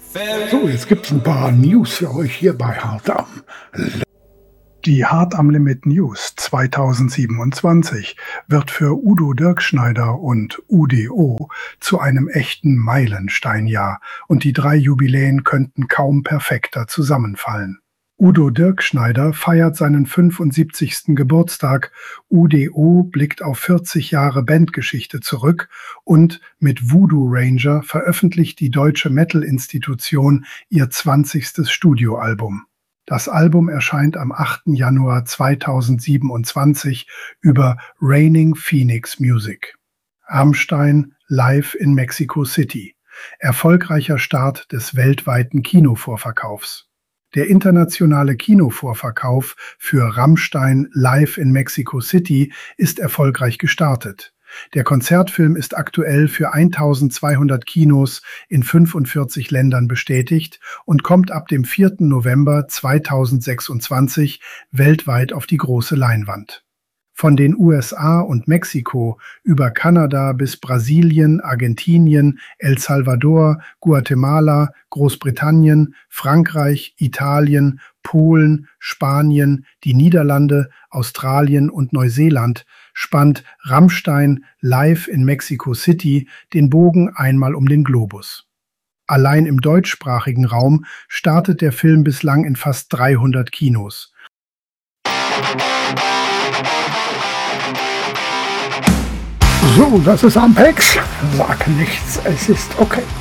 So, jetzt gibt's ein paar News für euch hier bei Hart am. Die Hart am Limit News 2027 wird für Udo Dirkschneider und UDO zu einem echten Meilensteinjahr und die 3 Jubiläen könnten kaum perfekter zusammenfallen. Udo Dirkschneider feiert seinen 75. Geburtstag, UDO blickt auf 40 Jahre Bandgeschichte zurück und mit Voodoo Ranger veröffentlicht die deutsche Metal-Institution ihr 20. Studioalbum. Das Album erscheint am 8. Januar 2027 über Reigning Phoenix Music. Rammstein live in Mexico City. Erfolgreicher Start des weltweiten Kinovorverkaufs. Der internationale Kinovorverkauf für Rammstein live in Mexico City ist erfolgreich gestartet. Der Konzertfilm ist aktuell für 1200 Kinos in 45 Ländern bestätigt und kommt ab dem 4. November 2026 weltweit auf die große Leinwand. Von den USA und Mexiko über Kanada bis Brasilien, Argentinien, El Salvador, Guatemala, Großbritannien, Frankreich, Italien, Polen, Spanien, die Niederlande, Australien und Neuseeland spannt Rammstein live in Mexico City den Bogen einmal um den Globus. Allein im deutschsprachigen Raum startet der Film bislang in fast 300 Kinos. So, das ist Ampex. Sag nichts, es ist okay.